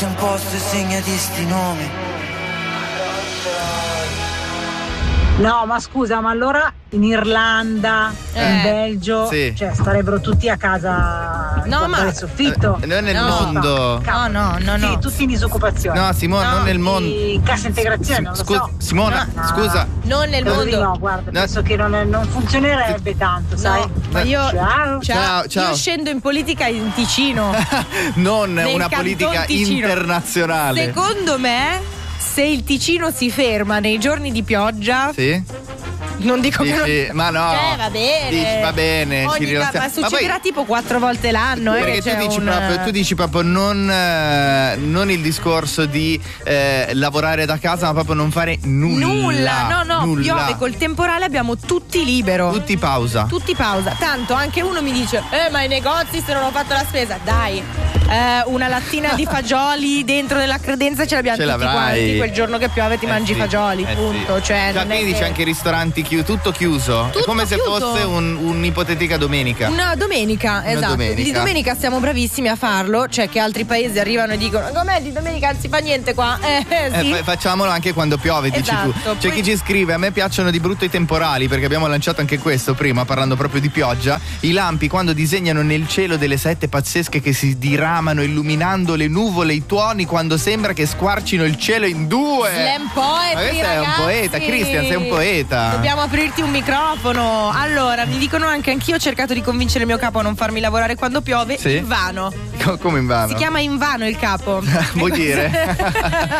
metti un posto e segnati sti nomi. No, ma scusa, ma allora in Irlanda, in Belgio, sì. cioè starebbero tutti a casa il soffitto. Non nel mondo. No. Sì, tutti in disoccupazione. No, Simone, non nel mondo. In cassa integrazione, non lo so. Simona, scusa. Non nel mondo. No, guarda, penso che non funzionerebbe tanto, sai? Ma io Ciao. Io scendo in politica in Ticino. Non Nel una Canton politica Ticino. internazionale. Secondo me, se il Ticino si ferma nei giorni di pioggia, Sì? non dico che non... Ma no. va bene. Dici, va bene. Ma succederà tipo 4 volte l'anno. Perché tu dici proprio non il discorso di lavorare da casa, ma proprio non fare nulla. No, piove col temporale, abbiamo tutti libero. Tutti pausa. Tanto anche uno mi dice ma i negozi se non ho fatto la spesa, dai, una lattina di fagioli dentro nella credenza ce l'abbiamo tutti quanti. Quel giorno che piove ti mangi i fagioli, punto. Sì. Cioè, quindi dice anche i ristoranti tutto chiuso. È come se fosse un'ipotetica domenica. Una domenica, esatto. Di domenica siamo bravissimi a farlo. Cioè che altri paesi arrivano e dicono com'è di domenica non si fa niente qua. Sì. Facciamolo anche quando piove, esatto. Dici tu. C'è chi ci scrive: a me piacciono di brutto i temporali, perché abbiamo lanciato anche questo prima parlando proprio di pioggia. I lampi quando disegnano nel cielo delle sette pazzesche che si diramano illuminando le nuvole, i tuoni, quando sembra che squarcino il cielo in due. Slam poetry, ma questo è un poeta, Christian, sei un poeta. Dobbiamo aprirti un microfono. Allora, mi dicono anch'io ho cercato di convincere il mio capo a non farmi lavorare quando piove. Sì? Invano. Come invano? Si chiama invano il capo. Vuoi dire?